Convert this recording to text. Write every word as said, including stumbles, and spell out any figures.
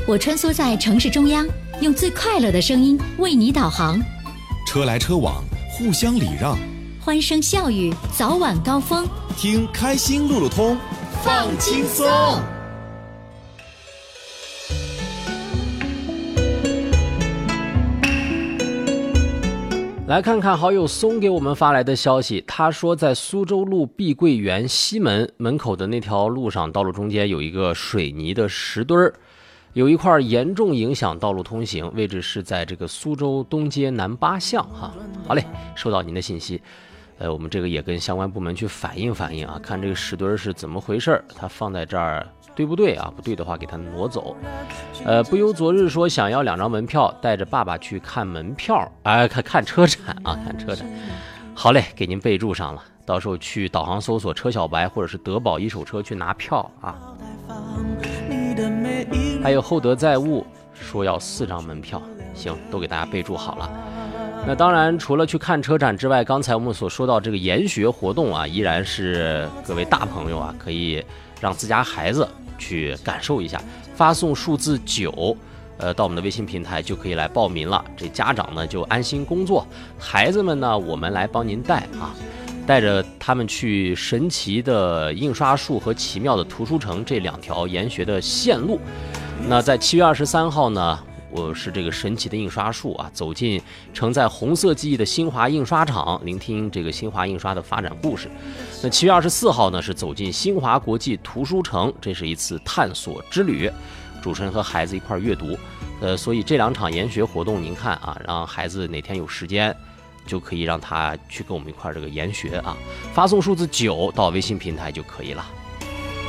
我穿梭在城市中央，用最快乐的声音为你导航。 车来车往，互相礼让， 欢声笑语，早晚高峰。 听开心路路通，放轻松。 来看看好友松给我们发来的消息，他说在苏州路碧桂园西门门口的那条路上，道路中间有一个水泥的石墩儿，有一块严重影响道路通行，位置是在这个苏州东街南八巷哈。好嘞，收到您的信息，呃，我们这个也跟相关部门去反映反映啊，看这个石墩是怎么回事，它放在这儿对不对啊？不对的话给它挪走。呃，不由昨日说想要两张门票，带着爸爸去看门票，哎、呃，看看车展啊，看车展。好嘞，给您备注上了，到时候去导航搜索车小白或者是德宝一手车去拿票啊。还有厚德载物说要四张门票，行，都给大家备注好了。那当然，除了去看车展之外，刚才我们所说到这个研学活动啊，依然是各位大朋友啊，可以让自家孩子去感受一下。发送数字九，呃，到我们的微信平台就可以来报名了。这家长呢就安心工作，孩子们呢我们来帮您带啊，带着他们去神奇的印刷术和奇妙的图书城这两条研学的线路。那在七月二十三号呢，我是这个神奇的印刷术啊，走进承载红色记忆的新华印刷厂，聆听这个新华印刷的发展故事。那七月二十四号呢，是走进新华国际图书城，这是一次探索之旅，主持人和孩子一块阅读。呃，所以这两场研学活动，您看啊，让孩子哪天有时间，就可以让他去跟我们一块这个研学啊。发送数字九到微信平台就可以了。